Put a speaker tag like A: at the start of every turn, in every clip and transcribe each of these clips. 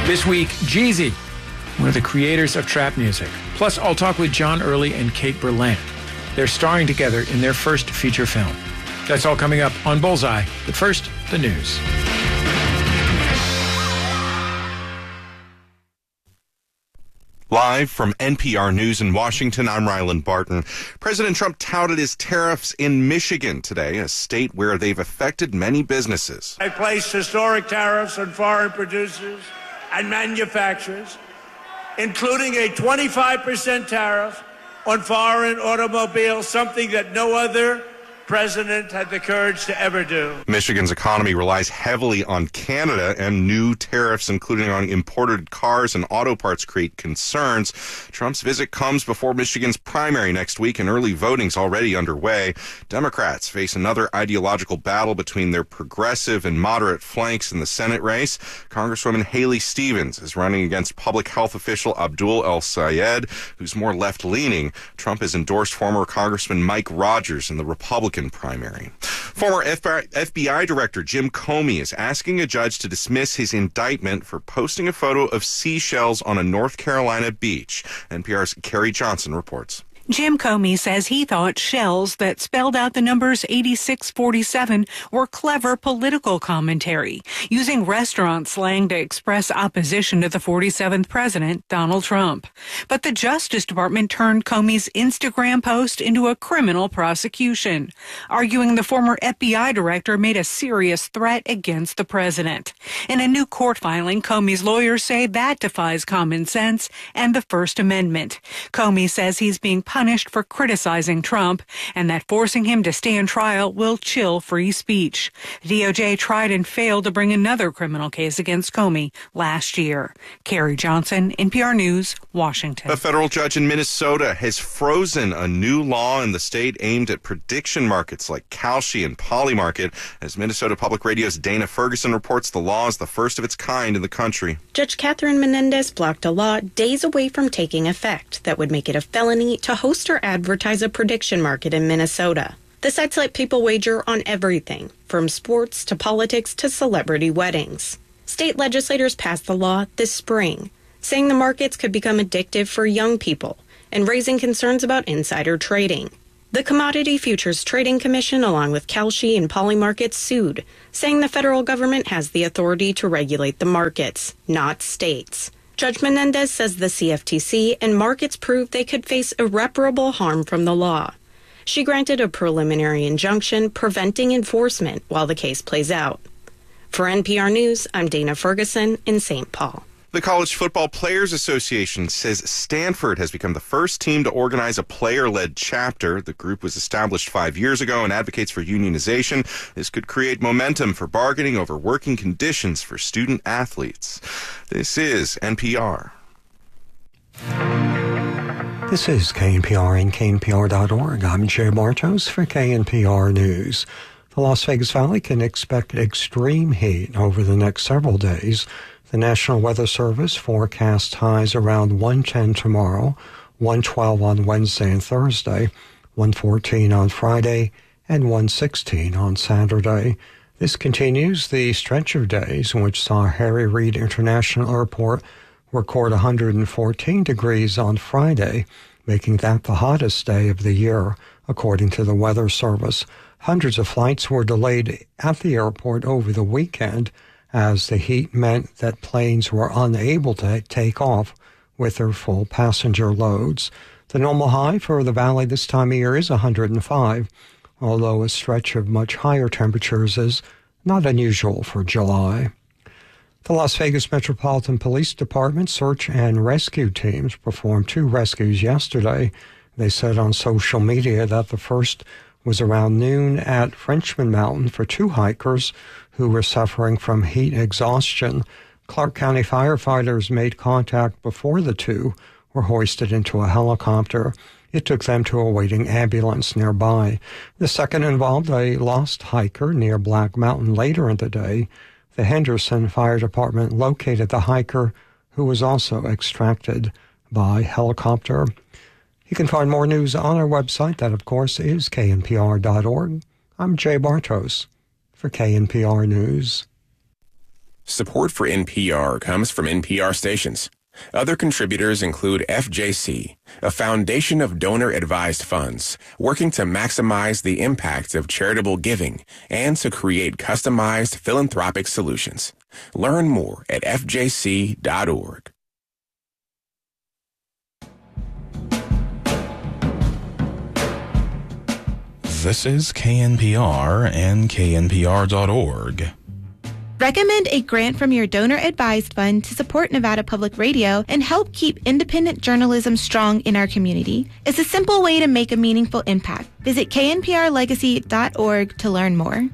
A: This week, Jeezy, one of the creators of trap music. Plus, I'll talk with John Early and Kate Berlant. They're starring together in their first feature film. That's all coming up on Bullseye. But first, the news.
B: Live from NPR News in Washington, I'm Ryland Barton. President Trump touted his tariffs in Michigan today, a state where they've affected many businesses.
C: I placed historic tariffs on foreign producers and manufacturers, including a 25% tariff on foreign automobiles, something that no other president had the courage to ever do.
B: Michigan's economy relies heavily on Canada, and new tariffs, including on imported cars and auto parts, create concerns. Trump's visit comes before Michigan's primary next week, and early voting's already underway. Democrats face another ideological battle between their progressive and moderate flanks in the Senate race. Congresswoman Haley Stevens is running against public health official Abdul El-Sayed, who's more left-leaning. Trump has endorsed former Congressman Mike Rogers in the Republican primary. Former FBI Director Jim Comey is asking a judge to dismiss his indictment for posting a photo of seashells on a North Carolina beach. NPR's Carrie Johnson reports.
D: Jim Comey says he thought shells that spelled out the numbers 8647 were clever political commentary, using restaurant slang to express opposition to the 47th president, Donald Trump. But the Justice Department turned Comey's Instagram post into a criminal prosecution, arguing the former FBI director made a serious threat against the president. In a new court filing, Comey's lawyers say that defies common sense and the First Amendment. Comey says he's being punished for criticizing Trump and that forcing him to stand trial will chill free speech. The DOJ tried and failed to bring another criminal case against Comey last year. Carrie Johnson, NPR News, Washington.
B: A federal judge in Minnesota has frozen a new law in the state aimed at prediction markets like Kalshi and Polymarket. As Minnesota Public Radio's Dana Ferguson reports, the law is the first of its kind in the country.
E: Judge Catherine Menendez blocked a law days away from taking effect that would make it a felony to host or advertise a prediction market in Minnesota. The sites let people wager on everything, from sports to politics to celebrity weddings. State legislators passed the law this spring, saying the markets could become addictive for young people and raising concerns about insider trading. The Commodity Futures Trading Commission, along with Kalshi and Polymarket, sued, saying the federal government has the authority to regulate the markets, not states. Judge Menendez says the CFTC and markets proved they could face irreparable harm from the law. She granted a preliminary injunction preventing enforcement while the case plays out. For NPR News, I'm Dana Ferguson in St. Paul.
B: The College Football Players Association says Stanford has become the first team to organize a player-led chapter. The group was established 5 years ago and advocates for unionization. This could create momentum for bargaining over working conditions for student athletes. This is NPR.
F: This is KNPR and KNPR.org. I'm Jay Bartos for KNPR News. The Las Vegas Valley can expect extreme heat over the next several days. The National Weather Service forecasts highs around 110 tomorrow, 112 on Wednesday and Thursday, 114 on Friday, and 116 on Saturday. This continues the stretch of days in which saw Harry Reid International Airport record 114 degrees on Friday, making that the hottest day of the year, according to the Weather Service. Hundreds of flights were delayed at the airport over the weekend, as the heat meant that planes were unable to take off with their full passenger loads. The normal high for the valley this time of year is 105, although a stretch of much higher temperatures is not unusual for July. The Las Vegas Metropolitan Police Department search and rescue teams performed 2 rescues yesterday. They said on social media that the first was around noon at Frenchman Mountain for 2 hikers who were suffering from heat exhaustion. Clark County firefighters made contact before the 2 were hoisted into a helicopter. It took them to a waiting ambulance nearby. The second involved a lost hiker near Black Mountain later in the day. The Henderson Fire Department located the hiker, who was also extracted by helicopter. You can find more news on our website. That, of course, is knpr.org. I'm Jay Bartos for KNPR News.
G: Support for NPR comes from NPR stations. Other contributors include FJC, a foundation of donor-advised funds working to maximize the impact of charitable giving and to create customized philanthropic solutions. Learn more at fjc.org.
H: This is KNPR and KNPR.org.
I: Recommend a grant from your donor-advised fund to support Nevada Public Radio and help keep independent journalism strong in our community. It's a simple way to make a meaningful impact. Visit knprlegacy.org to learn more.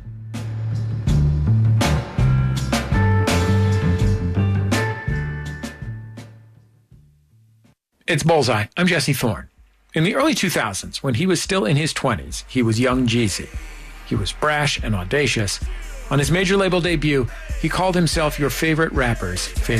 A: It's Bullseye. I'm Jesse Thorne. In the early 2000s, when he was still in his 20s, he was young Jeezy. He was brash and audacious. On his major label debut, he called himself your favorite rapper's favorite